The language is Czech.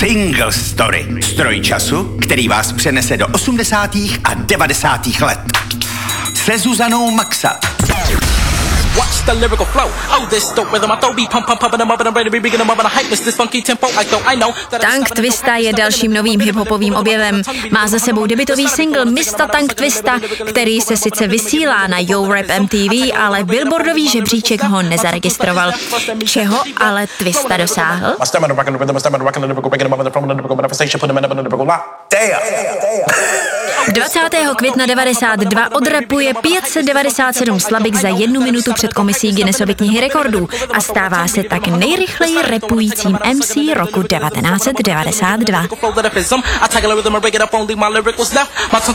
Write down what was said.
Single Story. Stroj času, který vás přenese do 80. a 90. let. Se Zuzanou Maxa. Watch the lyrical flow. Oh, this dope rhythm. I throw beat pump and I'm up and I'm ready to be beginning up and I hype this funky tempo. I know. Tank Twista je dalším novým hiphopovým objevem. Má za sebou debutový single Mr. Tank Twista, který se sice vysílá na Yo Rap MTV, ale billboardový žebříček ho nezaregistroval. Čeho ale Twista dosáhl? 20. května 92 odrapuje 597 slabik za 1 minutu před komisí Guinnessovy knihy rekordů a stává se tak nejrychleji rapujícím MC roku 1992.